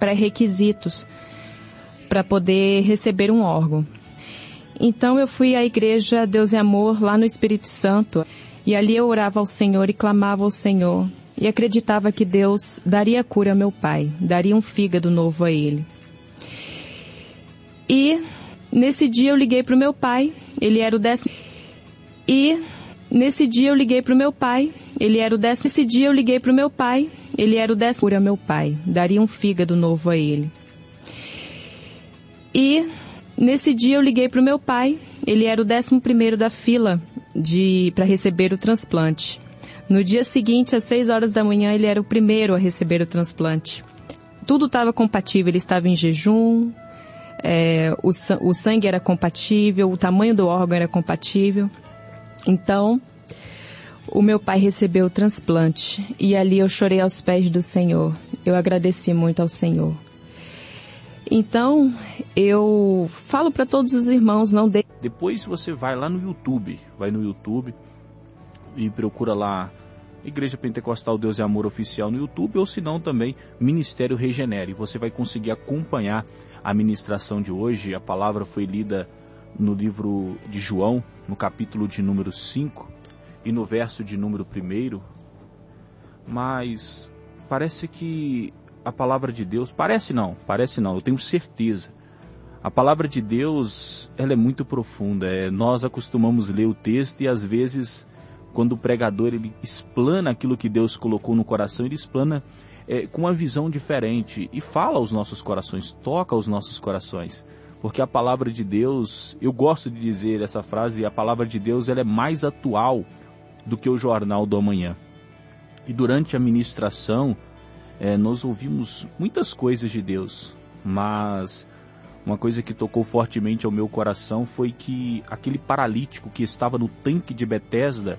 pré-requisitos para poder receber um órgão. Então eu fui à igreja Deus é Amor, lá no Espírito Santo, e ali eu orava ao Senhor e clamava ao Senhor, e acreditava que Deus daria cura ao meu pai, daria um fígado novo a ele. E nesse dia eu liguei para o meu pai, ele era o 10º. E nesse dia eu liguei para o meu pai, ele era o 10º. Nesse dia eu liguei para o meu pai, ele era o 10º. Cura ao meu pai, daria um fígado novo a ele. E nesse dia eu liguei para o meu pai, ele era o 11º da fila para receber o transplante. No dia seguinte, às 6 horas da manhã, ele era o primeiro a receber o transplante. Tudo estava compatível, ele estava em jejum, o sangue era compatível, o tamanho do órgão era compatível. Então, o meu pai recebeu o transplante e ali eu chorei aos pés do Senhor. Eu agradeci muito ao Senhor. Então, eu falo para todos os irmãos, não deixe. Depois você vai lá no YouTube, e procura lá Igreja Pentecostal Deus é Amor Oficial no YouTube, ou se não também Ministério Regenere. Você vai conseguir acompanhar a ministração de hoje. A palavra foi lida no livro de João, no capítulo de número 5 e no verso de número 1. Mas parece que a palavra de Deus, parece não, eu tenho certeza. A palavra de Deus, ela é muito profunda. Nós acostumamos ler o texto e às vezes, quando o pregador ele explana aquilo que Deus colocou no coração, ele explana com uma visão diferente e fala aos nossos corações, toca aos nossos corações. Porque a palavra de Deus, eu gosto de dizer essa frase, a palavra de Deus ela é mais atual do que o jornal do amanhã. E durante a ministração, nós ouvimos muitas coisas de Deus, mas uma coisa que tocou fortemente ao meu coração foi que aquele paralítico que estava no tanque de Betesda,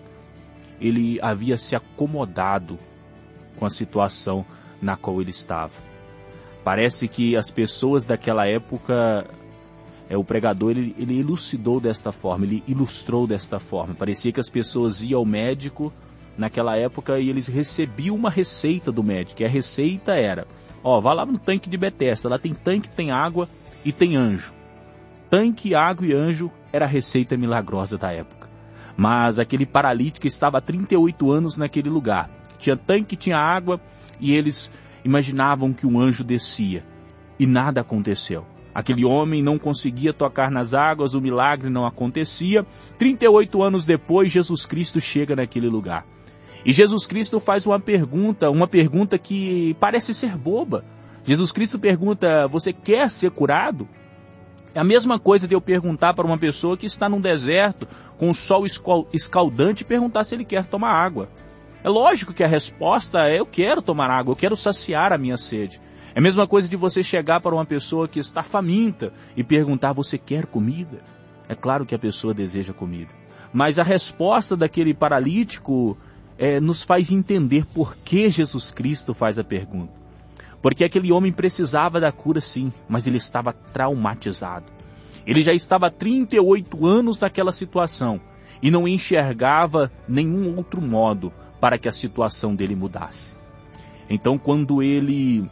ele havia se acomodado com a situação na qual ele estava. Parece que as pessoas daquela época, o pregador ele elucidou desta forma, ele ilustrou desta forma. Parecia que as pessoas iam ao médico naquela época e eles recebiam uma receita do médico. E a receita era, vá lá no tanque de Betesda, lá tem tanque, tem água e tem anjo. Tanque, água e anjo era a receita milagrosa da época. Mas aquele paralítico estava há 38 anos naquele lugar. Tinha tanque, tinha água e eles imaginavam que um anjo descia. E nada aconteceu. Aquele homem não conseguia tocar nas águas, o milagre não acontecia. 38 anos depois, Jesus Cristo chega naquele lugar. E Jesus Cristo faz uma pergunta que parece ser boba. Jesus Cristo pergunta, você quer ser curado? É a mesma coisa de eu perguntar para uma pessoa que está num deserto, com o sol escaldante, e perguntar se ele quer tomar água. É lógico que a resposta é, eu quero tomar água, eu quero saciar a minha sede. É a mesma coisa de você chegar para uma pessoa que está faminta e perguntar, você quer comida? É claro que a pessoa deseja comida. Mas a resposta daquele paralítico nos faz entender por que Jesus Cristo faz a pergunta. Porque aquele homem precisava da cura sim, mas ele estava traumatizado. Ele já estava há 38 anos naquela situação e não enxergava nenhum outro modo para que a situação dele mudasse. Então quando ele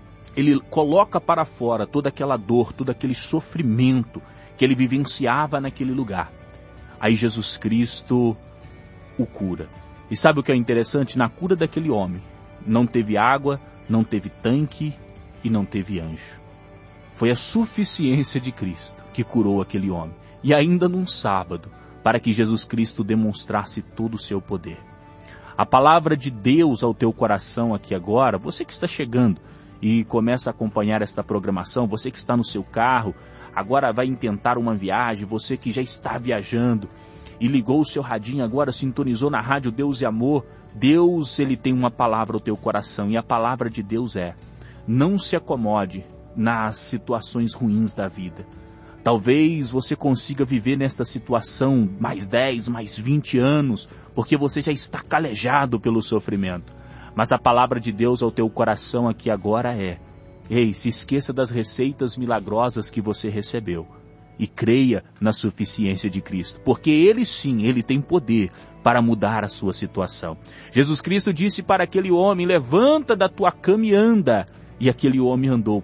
coloca para fora toda aquela dor, todo aquele sofrimento que ele vivenciava naquele lugar, aí Jesus Cristo o cura. E sabe o que é interessante? Na cura daquele homem, não teve água, não teve tanque e não teve anjo. Foi a suficiência de Cristo que curou aquele homem. E ainda num sábado, para que Jesus Cristo demonstrasse todo o seu poder. A palavra de Deus ao teu coração aqui agora, você que está chegando e começa a acompanhar esta programação, você que está no seu carro, agora vai intentar uma viagem, você que já está viajando e ligou o seu radinho agora, sintonizou na rádio Deus e Amor, Deus, ele tem uma palavra ao teu coração e a palavra de Deus é, não se acomode nas situações ruins da vida. Talvez você consiga viver nesta situação mais 10, mais 20 anos, porque você já está calejado pelo sofrimento. Mas a palavra de Deus ao teu coração aqui agora é, se esqueça das receitas milagrosas que você recebeu e creia na suficiência de Cristo, porque Ele sim, Ele tem poder para mudar a sua situação. Jesus Cristo disse para aquele homem, levanta da tua cama e anda, e aquele homem andou.